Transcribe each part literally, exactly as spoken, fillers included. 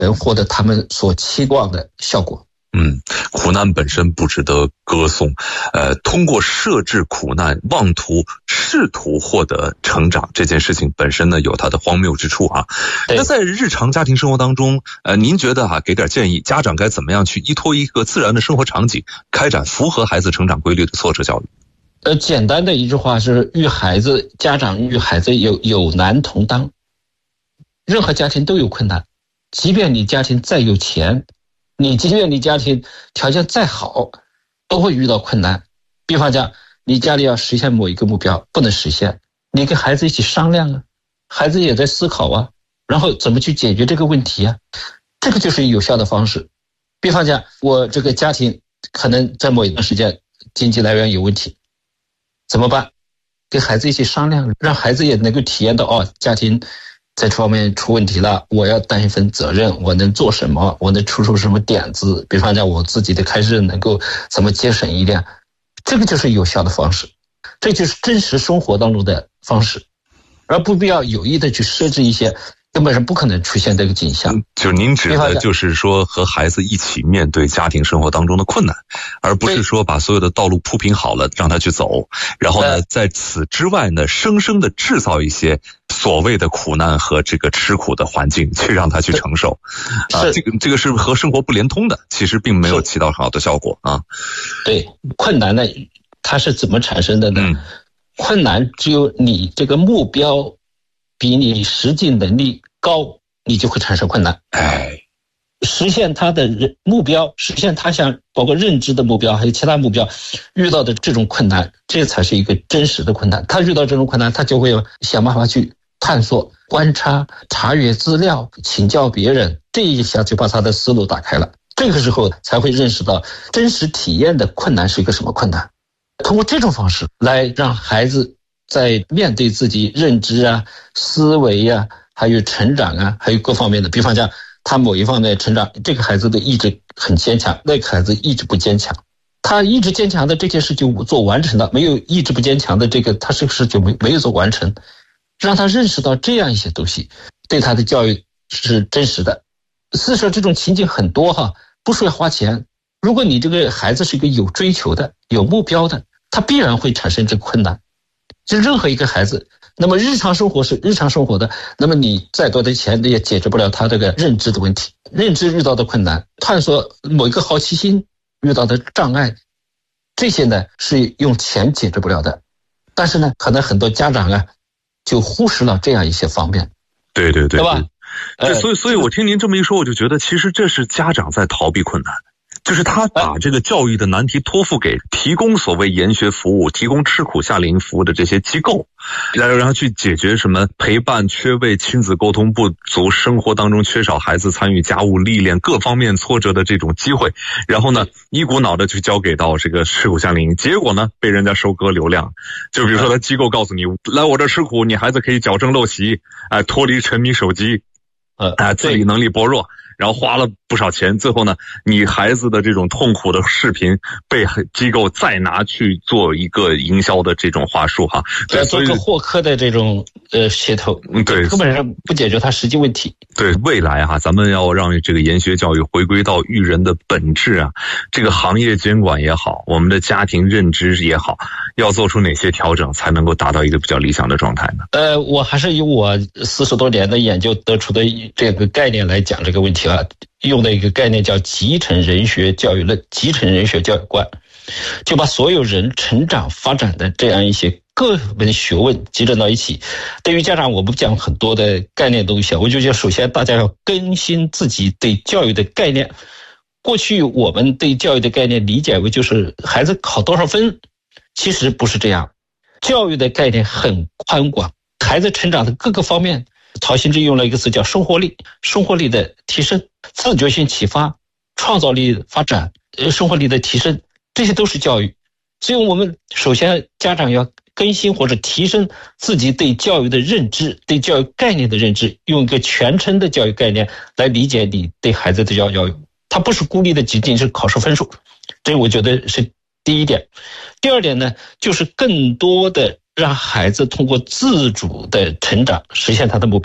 能获得他们所期望的效果。 嗯，苦难本身不值得歌颂，呃，通过设置苦难，妄图试图获得成长，这件事情本身呢有它的荒谬之处啊。那在日常家庭生活当中，呃，您觉得哈、啊，给点建议，家长该怎么样去依托一个自然的生活场景，开展符合孩子成长规律的挫折教育？ 呃，简单的一句话是，育孩子，家长育孩子有有难同当。任何家庭都有困难，即便你家庭再有钱，你即便你家庭条件再好，都会遇到困难。比方讲，你家里要实现某一个目标，不能实现，你跟孩子一起商量啊，孩子也在思考啊，然后怎么去解决这个问题啊，这个就是有效的方式。比方讲，我这个家庭可能在某一段时间经济来源有问题，怎么办？跟孩子一起商量，让孩子也能够体验到，哦，家庭在这方面出问题了，我要担一份责任，我能做什么，我能出出什么点子，比方讲我自己的开支能够怎么节省一点，这个就是有效的方式，这就是真实生活当中的方式，而不必要有意的去设置一些根本上不可能出现这个景象。 就您指的就是说和孩子一起面对家庭生活当中的困难，而不是说把所有的道路铺平好了让他去走，然后呢在此之外呢生生的制造一些所谓的苦难和这个吃苦的环境去让他去承受啊，这个这个是和生活不连通的，其实并没有起到好的效果啊。 对，困难呢它是怎么产生的呢？嗯、困难只有你这个目标比你实际能力高，你就会产生困难。 哎， 实现他的目标，实现他想包括认知的目标，还有其他目标遇到的这种困难，这才是一个真实的困难。他遇到这种困难，他就会想办法去探索、观察、查阅资料、请教别人，这一下就把他的思路打开了。这个时候才会认识到真实体验的困难是一个什么困难。通过这种方式来让孩子在面对自己认知啊、思维啊，还有成长啊，还有各方面的，比方讲他某一方面成长，这个孩子的意志很坚强，那个孩子意志不坚强，他意志坚强的这件事就做完成了，没有意志不坚强的这个他这个事就没没有做完成，让他认识到这样一些东西对他的教育是真实的。事实上这种情景很多哈，不需要花钱。如果你这个孩子是一个有追求的、有目标的，他必然会产生这个困难。就任何一个孩子，那么日常生活是日常生活的，那么你再多的钱也解决不了他这个认知的问题，认知遇到的困难，探索某一个好奇心遇到的障碍，这些呢是用钱解决不了的。但是呢，可能很多家长啊就忽视了这样一些方面。 对对对， 对吧？ 对，所以所以我听您这么一说，我就觉得其实这是家长在逃避困难。就是他把这个教育的难题托付给提供所谓研学服务、提供吃苦夏令营服务的这些机构，然后让他去解决什么陪伴缺位、亲子沟通不足、生活当中缺少孩子参与家务历练各方面挫折的这种机会，然后呢一股脑的去交给到这个吃苦夏令营，结果呢被人家收割流量。就比如说他机构告诉你，来我这吃苦，你孩子可以矫正陋习，哎，脱离沉迷手机，呃，自理能力薄弱。然后花了不少钱，最后呢，你孩子的这种痛苦的视频被机构再拿去做一个营销的这种话术哈， 对，做个获客的这种呃噱头， 对， 根本上不解决它实际问题。 对，未来哈，咱们要让这个研学教育回归到育人的本质啊，这个行业监管也好，我们的家庭认知也好，要做出哪些调整才能够达到一个比较理想的状态呢？ 呃，我还是以我四十多年的研究得出的这个概念来讲这个问题啊，用的一个概念叫集成人学教育论、集成人学教育观，就把所有人成长发展的这样一些各门学问集中到一起。对于家长，我不讲很多的概念东西，我就觉得首先大家要更新自己对教育的概念。过去我们对教育的概念理解为就是孩子考多少分，其实不是这样。教育的概念很宽广，孩子成长的各个方面，曹新之用了一个词叫生活力，生活力的提升、自觉性启发、创造力发展、呃生活力的提升，这些都是教育。所以我们首先家长要更新或者提升自己对教育的认知，对教育概念的认知，用一个全称的教育概念来理解你对孩子的教育。它不是孤立的仅仅是考试分数，这我觉得是第一点。第二点呢，就是更多的让孩子通过自主的成长实现他的目标。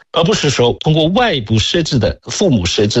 而不是说通过外部设置的父母设置